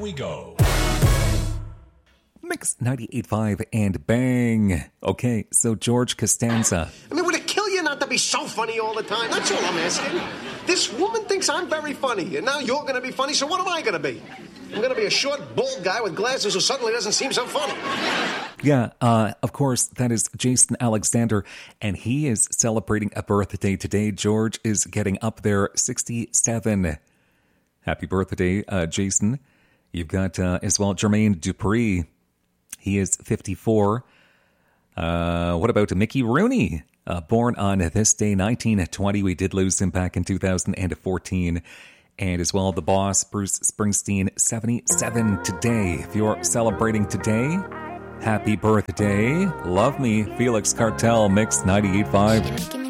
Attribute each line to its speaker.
Speaker 1: we go.
Speaker 2: Mix 98.5 and bang. Okay, so George Costanza.
Speaker 3: I mean, would it kill you not to be so funny all the time? That's all I'm asking. This woman thinks I'm very funny, and now you're going to be funny, so what am I going to be? I'm going to be a short, bald guy with glasses who suddenly doesn't seem so funny.
Speaker 2: Yeah, of course, that is Jason Alexander, and he is celebrating a birthday today. George is getting up there, 67. Happy birthday, Jason. You've got, as well, Jermaine Dupri. He is 54. What about Mickey Rooney? Born on this day, 1920. We did lose him back in 2014. And as well, the boss, Bruce Springsteen, 77 today. If you're celebrating today, happy birthday. Love me, Felix Cartel, Mix 98.5.